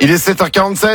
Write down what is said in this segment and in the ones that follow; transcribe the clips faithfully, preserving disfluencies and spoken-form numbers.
Il est sept heures quarante-sept.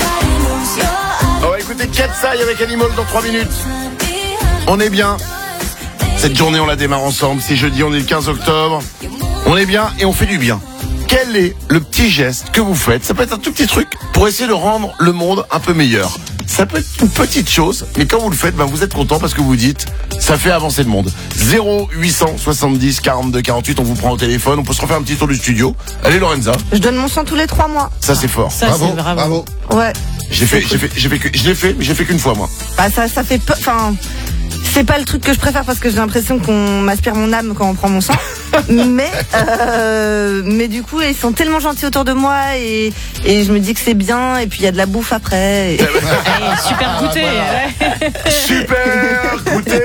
On va écouter Katsai avec Animal dans trois minutes. On est bien. Cette journée, on la démarre ensemble. C'est jeudi, on est le quinze octobre. On est bien et on fait du bien. Quel est le petit geste que vous faites? Ça peut être un tout petit truc pour essayer de rendre le monde un peu meilleur. Ça peut être une petite chose, mais quand vous le faites, ben vous êtes content parce que vous dites, ça fait avancer le monde. zéro huit cent soixante-dix quarante-deux quarante-huit, on vous prend au téléphone, on peut se refaire un petit tour du studio. Allez Lorenza. Je donne mon sang tous les trois mois. Ça c'est fort. Ça, bravo, c'est bravo. bravo. Ouais. J'ai fait, j'ai fait, j'ai fait que, je l'ai fait, mais j'ai fait qu'une fois moi. Bah ça, ça fait peu, enfin, c'est pas le truc que je préfère parce que j'ai l'impression qu'on m'aspire mon âme quand on prend mon sang. mais, euh, mais du coup, ils sont tellement gentils autour de moi et, et je me dis que c'est bien et puis il y a de la bouffe après. Et... Hey, super goûter. Ouais. Super goûter.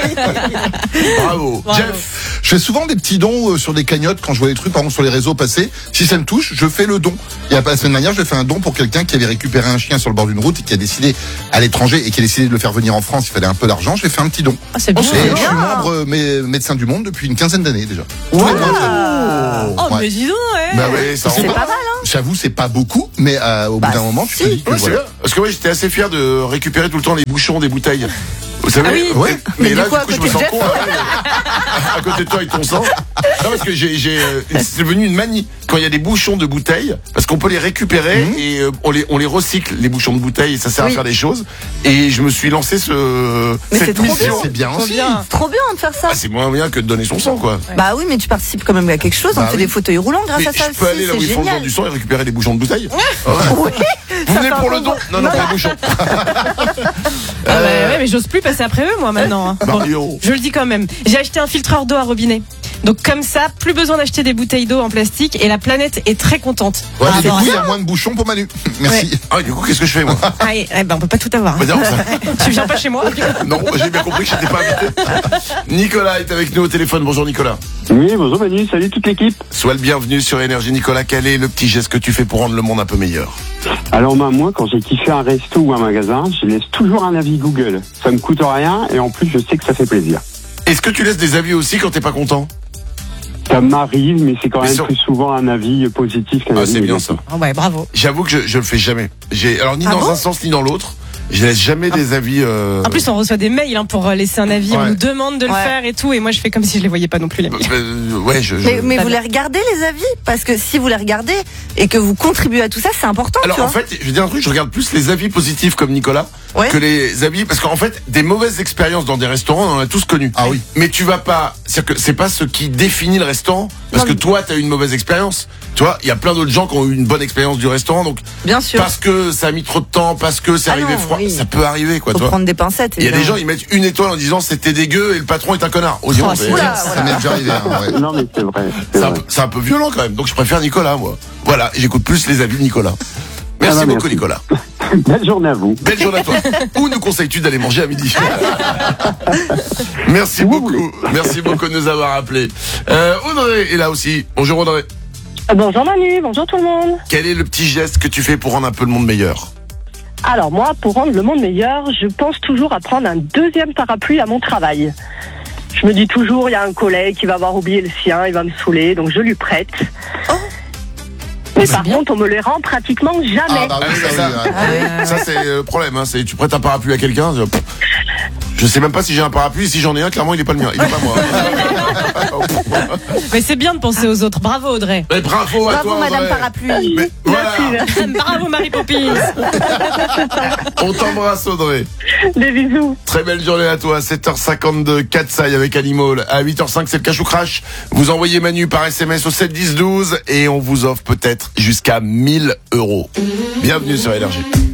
Bravo. Bravo. Jeff. Je fais souvent des petits dons euh, sur des cagnottes quand je vois des trucs, par exemple sur les réseaux passer. Si ça me touche, je fais le don. Il y a pas la semaine dernière, j'ai fait un don pour quelqu'un qui avait récupéré un chien sur le bord d'une route et qui a décidé à l'étranger et qui a décidé de le faire venir en France. Il fallait un peu d'argent. J'ai fait un petit don. Ah, c'est bien. Et je suis bien. membre euh, mé- médecin du monde depuis une quinzaine d'années déjà. Wow. Tous les mois, je- Oh, Ouais. mais dis donc, ouais. Bah ouais, ça C'est C'est rend- pas mal, hein. J'avoue, c'est pas beaucoup, mais euh, au Bah, bout d'un moment, tu te si. dis que Ouais, c'est voilà. bien. Parce que moi, j'étais assez fier de récupérer tout le temps les bouchons des bouteilles. Vous savez, Ah oui. ouais. Mais, Mais là, du coup, à du coup, je me côté sens de con. hein. À côté de toi avec ton sang. Non, parce que j'ai, j'ai, euh, c'est devenu une manie. Quand il y a des bouchons de bouteilles, parce qu'on peut les récupérer Mmh. et euh, on les, on les recycle, les bouchons de bouteilles, et ça sert Oui. à faire des choses. Et je me suis lancé ce, Mais c'est cette trop mission. bien. C'est bien Trop aussi. bien. C'est trop bien de faire ça. Ah, c'est moins bien que de donner son sang, quoi. Bah oui, mais tu participes quand même à quelque chose. Bah on fait oui. des fauteuils roulants grâce Mais à ça je peux aussi. aller là où C'est ils font le don génial. du sang et récupérer des bouchons de bouteilles. Oui. Vous Ça venez fait pour un le bon don? Non, non, bon. pas les bouchons. Ah bah ouais, mais j'ose plus passer après eux, moi, maintenant. hein. Bon, Mario. je le dis quand même. J'ai acheté un filtreur d'eau à robinet. Donc comme ça, plus besoin d'acheter des bouteilles d'eau en plastique et la planète est très contente. Ouais, Ah, mais du bon. coup, il y a moins de bouchons pour Manu. Merci. Ah, du coup, qu'est-ce que je fais, moi? Ah, et- eh ben, on peut pas tout avoir. Bah, non, ça- Tu viens pas chez moi. Non, j'ai bien compris que je n'étais pas invité. Nicolas est avec nous au téléphone. Bonjour Nicolas. Oui, bonjour Manu, salut toute l'équipe. Sois le bienvenu sur Énergie. Nicolas, quel est le petit geste que tu fais pour rendre le monde un peu meilleur? Alors bah, moi, quand j'ai kiffé un resto ou un magasin, je laisse toujours un avis Google. Ça me coûte rien et en plus, je sais que ça fait plaisir. Est-ce que tu laisses des avis aussi quand t'es pas content? Ça m'arrive, mais c'est quand Mais même sur- plus souvent un avis positif qu'un Ah, avis c'est bien négatif. ça. Oh, ouais, bravo. J'avoue que je, je le fais jamais. J'ai, alors ni Ah dans bon un sens ni dans l'autre. Je laisse jamais des avis. Euh... En plus, on reçoit des mails hein, pour laisser un avis. On Ouais. nous demande de le Ouais. faire et tout. Et moi, je fais comme si je les voyais pas non plus, les mails. euh, ouais, je. je- Mais, mais Pas vous bien. les regardez les avis parce que si vous les regardez et que vous contribuez à tout ça, c'est important. Alors tu en vois. fait, je vais dire un truc, je regarde plus les avis positifs comme Nicolas Ouais. que les avis, parce qu'en fait, des mauvaises expériences dans des restaurants, on en a tous connu. Ah oui. Mais tu vas pas, c'est-à-dire que c'est pas ce qui définit le restaurant, parce Non, que mais- toi, t'as eu une mauvaise expérience. Tu vois, il y a plein d'autres gens qui ont eu une bonne expérience du restaurant, donc Bien sûr. parce que ça a mis trop de temps, parce que c'est Ah arrivé non, froid, oui. ça peut arriver, quoi. Faut Tu vois. prendre des pincettes. Il y a des évidemment. gens, ils mettent une étoile en disant c'était dégueu et le patron est un connard. Oh, dis donc, Oh, c'est- Oula, Ça voilà. m'est déjà arrivé. hein, ouais. Non, mais c'est vrai. c'est c'est un, vrai. peu- c'est un peu violent quand même, donc je préfère Nicolas, moi. Voilà, j'écoute plus les avis de Nicolas. Merci Ah bah, beaucoup, merci. Nicolas. Belle journée à vous. Belle journée à toi. Où nous conseilles-tu d'aller manger à midi? Merci Où vous beaucoup. Merci beaucoup de nous avoir appelés. Euh, Audrey est là aussi. Bonjour Audrey. Bonjour Manu, bonjour tout le monde. Quel est le petit geste que tu fais pour rendre un peu le monde meilleur? Alors moi, pour rendre le monde meilleur, je pense toujours à prendre un deuxième parapluie à mon travail. Je me dis toujours, il y a un collègue qui va avoir oublié le sien, il va me saouler, donc je lui prête. Oh. Mais C'est par bien. contre, on me les rend pratiquement Ah jamais. bah oui, Ah oui, ça, ça, oui, ouais. ça c'est le problème. Hein, c'est tu prêtes un parapluie à quelqu'un. Je, pff, je sais même pas si j'ai un parapluie. Si j'en ai un, clairement il est pas le mien. Il est pas moi. Mais c'est bien de penser aux autres. Bravo, Audrey. Mais bravo à Bravo toi, Madame Audrey. Parapluie. Mais voilà, Merci, Bravo, Marie Poppins. on t'embrasse Audrey. des bisous. Très belle journée à toi, sept heures cinquante-deux, Katsai avec Animal. À huit heures cinq, c'est le Cash ou Crash. Vous envoyez Manu par S M S au sept dix douze et on vous offre peut-être jusqu'à mille euros. Bienvenue sur Énergie.